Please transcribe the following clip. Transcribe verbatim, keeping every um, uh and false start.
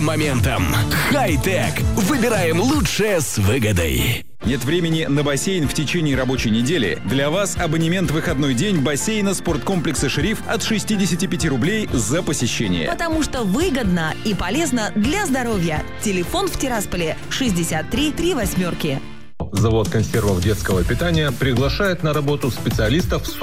любым моментом. Хай-тек. Выбираем лучшее с выгодой. Нет времени на бассейн в течение рабочей недели? Для вас абонемент в выходной день бассейна спорткомплекса «Шериф» от шестидесяти пяти рублей за посещение. Потому что выгодно и полезно для здоровья. Телефон в Тирасполе шестьдесят три три восьмерки. Завод консервов детского питания приглашает на работу специалистов с